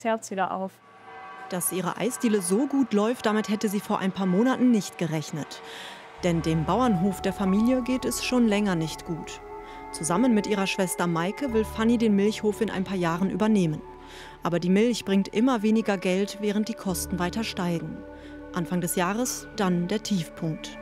Herz wieder auf. Dass ihre Eisdiele so gut läuft, damit hätte sie vor ein paar Monaten nicht gerechnet. Denn dem Bauernhof der Familie geht es schon länger nicht gut. Zusammen mit ihrer Schwester Maike will Fanny den Milchhof in ein paar Jahren übernehmen. Aber die Milch bringt immer weniger Geld, während die Kosten weiter steigen. Anfang des Jahres dann der Tiefpunkt.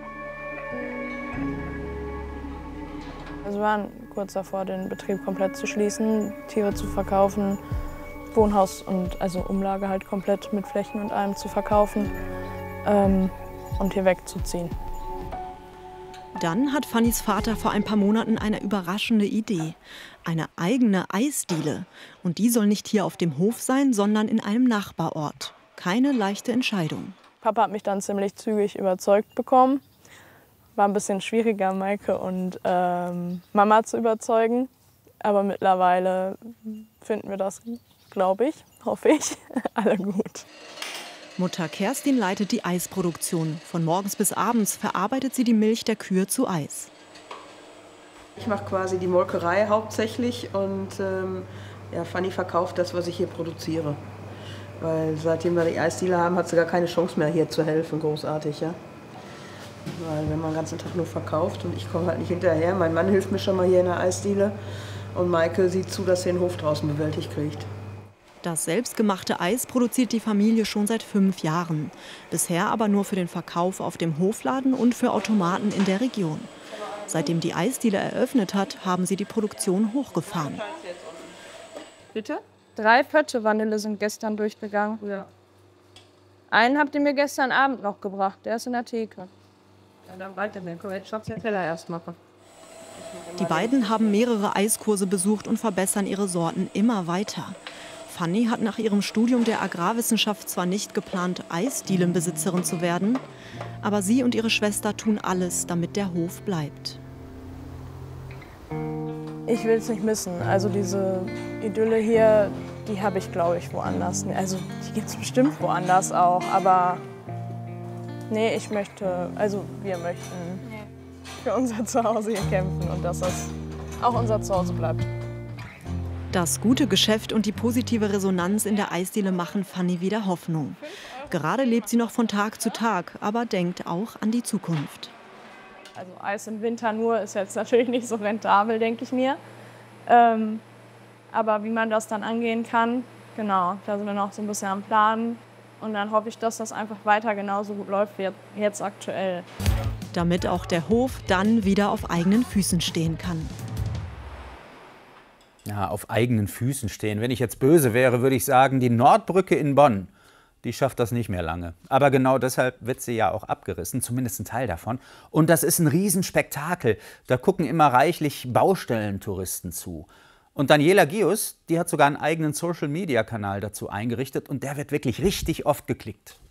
Also wir waren kurz davor, den Betrieb komplett zu schließen, Tiere zu verkaufen, Wohnhaus und also Umlage halt komplett mit Flächen und allem zu verkaufen und hier wegzuziehen. Dann hat Fannys Vater vor ein paar Monaten eine überraschende Idee. Eine eigene Eisdiele. Und die soll nicht hier auf dem Hof sein, sondern in einem Nachbarort. Keine leichte Entscheidung. Papa hat mich dann ziemlich zügig überzeugt bekommen. War ein bisschen schwieriger, Maike und Mama zu überzeugen. Aber mittlerweile finden wir das, glaube ich, hoffe ich, alle gut. Mutter Kerstin leitet die Eisproduktion. Von morgens bis abends verarbeitet sie die Milch der Kühe zu Eis. Ich mache quasi die Molkerei hauptsächlich und Fanny verkauft das, was ich hier produziere. Weil seitdem wir die Eisdiele haben, hat sie gar keine Chance mehr, hier zu helfen, großartig. Ja? Weil wenn man den ganzen Tag nur verkauft und ich komme halt nicht hinterher. Mein Mann hilft mir schon mal hier in der Eisdiele und Maike sieht zu, dass sie den Hof draußen bewältigt kriegt. Das selbstgemachte Eis produziert die Familie schon seit 5 Jahren. Bisher aber nur für den Verkauf auf dem Hofladen und für Automaten in der Region. Seitdem die Eisdiele eröffnet hat, haben sie die Produktion hochgefahren. Bitte? 3 Pötte Vanille sind gestern durchgegangen. Ja. Einen habt ihr mir gestern Abend noch gebracht, der ist in der Theke. Ja, dann weiter, dann können wir jetzt den Teller erst machen. Die beiden haben mehrere Eiskurse besucht und verbessern ihre Sorten immer weiter. Fanny hat nach ihrem Studium der Agrarwissenschaft zwar nicht geplant, Eisdielenbesitzerin zu werden, aber sie und ihre Schwester tun alles, damit der Hof bleibt. Ich will es nicht missen. Also diese Idylle hier, die habe ich, glaube ich, woanders. Also die gibt es bestimmt woanders auch, aber nee, wir möchten für unser Zuhause hier kämpfen und dass das auch unser Zuhause bleibt. Das gute Geschäft und die positive Resonanz in der Eisdiele machen Fanny wieder Hoffnung. Gerade lebt sie noch von Tag zu Tag, aber denkt auch an die Zukunft. Also Eis im Winter nur ist jetzt natürlich nicht so rentabel, denke ich mir. Aber wie man das dann angehen kann, genau, da sind wir noch so ein bisschen am Planen. Und dann hoffe ich, dass das einfach weiter genauso gut läuft wie jetzt aktuell. Damit auch der Hof dann wieder auf eigenen Füßen stehen kann. Ja, auf eigenen Füßen stehen. Wenn ich jetzt böse wäre, würde ich sagen, die Nordbrücke in Bonn, die schafft das nicht mehr lange. Aber genau deshalb wird sie ja auch abgerissen, zumindest ein Teil davon. Und das ist ein Riesenspektakel. Da gucken immer reichlich Baustellentouristen zu. Und Daniela Gius, die hat sogar einen eigenen Social-Media-Kanal dazu eingerichtet und der wird wirklich richtig oft geklickt.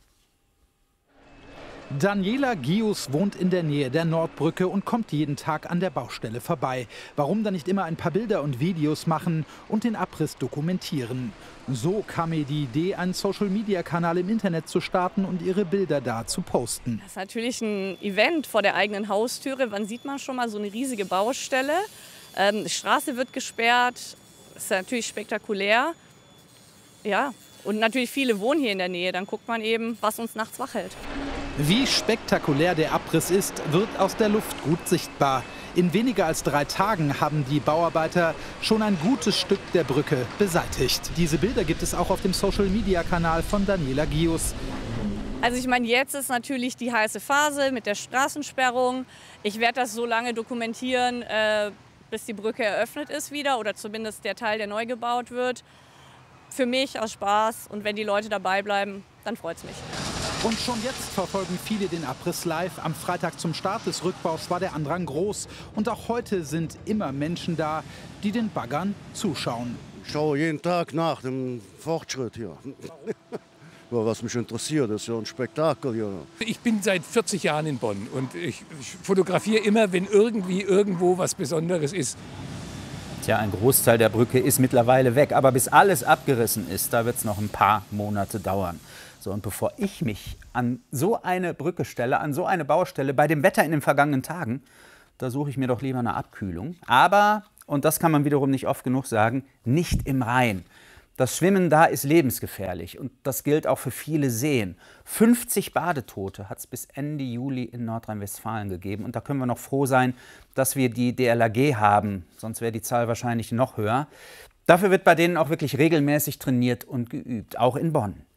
Daniela Gius wohnt in der Nähe der Nordbrücke und kommt jeden Tag an der Baustelle vorbei. Warum dann nicht immer ein paar Bilder und Videos machen und den Abriss dokumentieren? So kam ihr die Idee, einen Social-Media-Kanal im Internet zu starten und ihre Bilder da zu posten. Das ist natürlich ein Event vor der eigenen Haustüre. Wann sieht man schon mal so eine riesige Baustelle? Die Straße wird gesperrt. Das ist natürlich spektakulär. Ja, und natürlich viele wohnen hier in der Nähe. Dann guckt man eben, was uns nachts wach hält. Wie spektakulär der Abriss ist, wird aus der Luft gut sichtbar. In weniger als 3 Tagen haben die Bauarbeiter schon ein gutes Stück der Brücke beseitigt. Diese Bilder gibt es auch auf dem Social-Media-Kanal von Daniela Gius. Also ich meine, jetzt ist natürlich die heiße Phase mit der Straßensperrung. Ich werde das so lange dokumentieren, bis die Brücke eröffnet ist wieder oder zumindest der Teil, der neu gebaut wird. Für mich aus Spaß und wenn die Leute dabei bleiben, dann freut es mich. Und schon jetzt verfolgen viele den Abriss live. Am Freitag zum Start des Rückbaus war der Andrang groß. Und auch heute sind immer Menschen da, die den Baggern zuschauen. Ich schaue jeden Tag nach dem Fortschritt hier. Was mich interessiert, ist ja ein Spektakel hier. Ich bin seit 40 Jahren in Bonn und ich fotografiere immer, wenn irgendwie irgendwo was Besonderes ist. Tja, ein Großteil der Brücke ist mittlerweile weg, aber bis alles abgerissen ist, da wird es noch ein paar Monate dauern. So, und bevor ich mich an so eine Brücke stelle, an so eine Baustelle, bei dem Wetter in den vergangenen Tagen, da suche ich mir doch lieber eine Abkühlung. Aber, und das kann man wiederum nicht oft genug sagen, nicht im Rhein. Das Schwimmen da ist lebensgefährlich und das gilt auch für viele Seen. 50 Badetote hat es bis Ende Juli in Nordrhein-Westfalen gegeben. Und da können wir noch froh sein, dass wir die DLRG haben, sonst wäre die Zahl wahrscheinlich noch höher. Dafür wird bei denen auch wirklich regelmäßig trainiert und geübt, auch in Bonn.